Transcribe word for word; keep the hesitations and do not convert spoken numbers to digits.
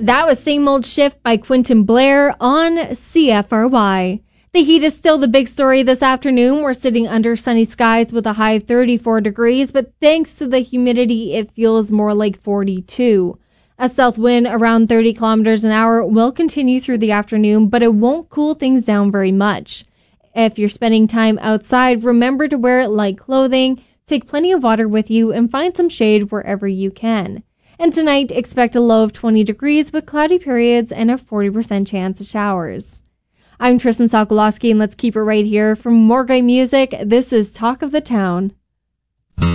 That was Same Old Shift by Quentin Blair on C F R Y. The heat is still the big story this afternoon. We're sitting under sunny skies with a high of thirty-four degrees, but thanks to the humidity, it feels more like forty-two. A south wind around thirty kilometers an hour will continue through the afternoon, but it won't cool things down very much. If you're spending time outside, remember to wear light clothing, take plenty of water with you, and find some shade wherever you can. And tonight, expect a low of twenty degrees with cloudy periods and a forty percent chance of showers. I'm Tristan Sokolowski, and let's keep it right here. From More Great Music, this is Talk of the Town.